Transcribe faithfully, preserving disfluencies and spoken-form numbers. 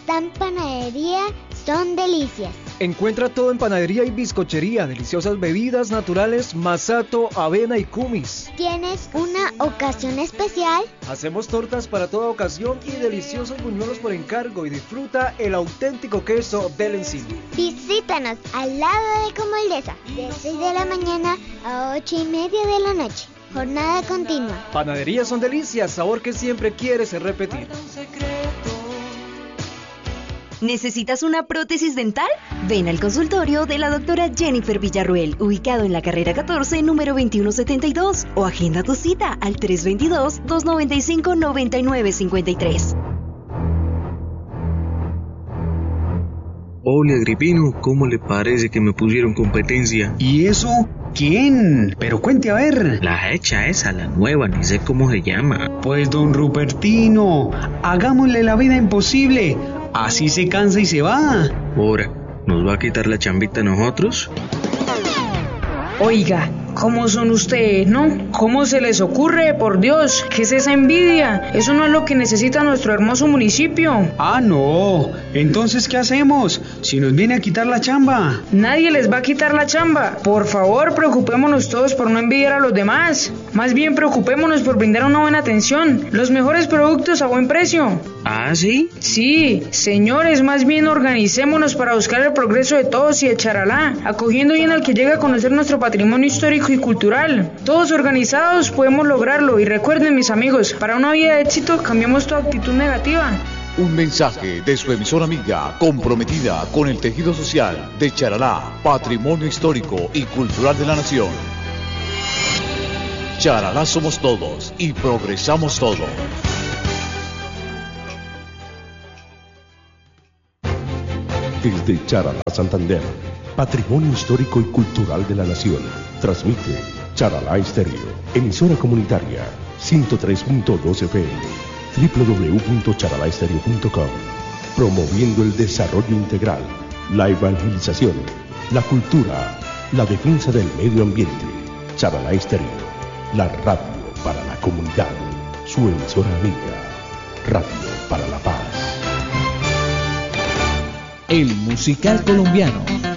Esta panadería son delicias. Encuentra todo en panadería y bizcochería, deliciosas bebidas naturales, masato, avena y kumis. ¿Tienes una ocasión especial? Hacemos tortas para toda ocasión y deliciosos buñuelos por encargo, y disfruta el auténtico queso del Encino. Visítanos al lado de Comoldesa, de seis de la mañana a ocho y media de la noche. Jornada continua. Panadería son delicias, sabor que siempre quieres repetir. ¿Necesitas una prótesis dental? Ven al consultorio de la doctora Jennifer Villarruel, ubicado en la carrera catorce, número veintiuno setenta y dos, o agenda tu cita al tres dos dos, dos nueve cinco, nueve nueve cinco tres. Hola, Agripino, ¿cómo le parece que me pusieron competencia? ¿Y eso? ¿Quién? Pero cuente a ver. La hecha esa, la nueva, ni sé cómo se llama. Pues don Rupertino, hagámosle la vida imposible. Así se cansa y se va. Ahora, ¿nos va a quitar la chambita a nosotros? Oiga, ¿cómo son ustedes, no? ¿Cómo se les ocurre? Por Dios, ¿qué es esa envidia? Eso no es lo que necesita nuestro hermoso municipio. Ah, no. Entonces, ¿qué hacemos? Si nos viene a quitar la chamba. Nadie les va a quitar la chamba. Por favor, preocupémonos todos por no envidiar a los demás. Más bien, preocupémonos por brindar una buena atención. Los mejores productos a buen precio. ¿Ah, sí? Sí, señores, más bien organicémonos para buscar el progreso de todos y de Charalá, acogiendo bien al que llega a conocer nuestro patrimonio histórico y cultural. Todos organizados podemos lograrlo, y recuerden, mis amigos, para una vida de éxito cambiamos toda actitud negativa. Un mensaje de su emisora amiga, comprometida con el tejido social de Charalá, patrimonio histórico y cultural de la nación. Charalá somos todos y progresamos todos. Desde Charalá, Santander, patrimonio histórico y cultural de la nación, transmite Charalá Estéreo, emisora comunitaria, ciento tres punto dos F M, doble u doble u doble u punto charalá estéreo punto com, promoviendo el desarrollo integral, la evangelización, la cultura, la defensa del medio ambiente. Charalá Estéreo, la radio para la comunidad, su emisora amiga, radio para la paz. El musical colombiano